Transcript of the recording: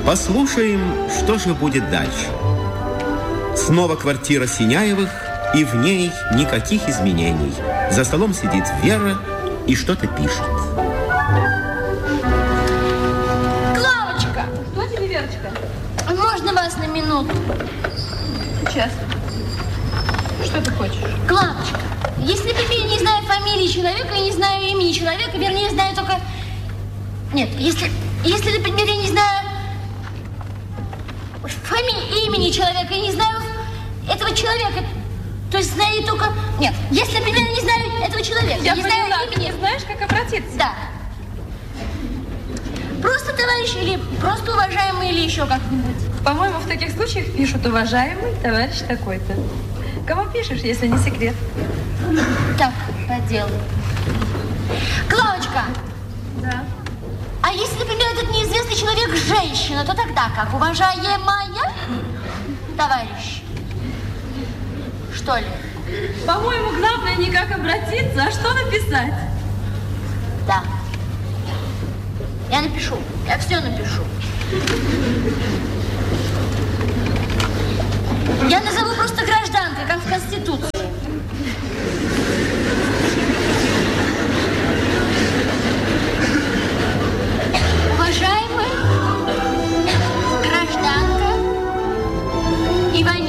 Послушаем, что же будет дальше. Снова квартира Синяевых, и в ней никаких изменений. За столом сидит Вера и что-то пишет. Клавочка! Что тебе, Верочка? Можно вас на минуту? Сейчас. Что ты хочешь? Клавочка, если бы я не знаю фамилии человека и не знаю имени человека, вернее, знаю только... Нет, если, например, я не знаю имени человека и не знаю этого человека, то есть знаю только... Нет, если, например, я не знаю этого человека, Я не поняла, знаю ты имени... не знаешь, как обратиться? Да. Просто товарищ или просто уважаемый или еще как-нибудь. По-моему, в таких случаях пишут уважаемый товарищ такой-то. Кому пишешь, если не секрет? Так, по делу. Клавочка! Да. А если, например, этот неизвестный человек женщина, то тогда как? Уважаемая товарищ? Что ли? По-моему, главное не как обратиться, а что написать. Да. Я напишу. Я все напишу. Я назову просто гражданкой, как в Конституции. Уважаемая гражданка Иванюк.